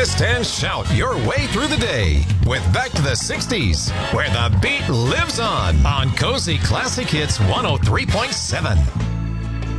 twist and shout your way through the day with Back to the 60s, where the beat lives on Cozy Classic Hits 103.7.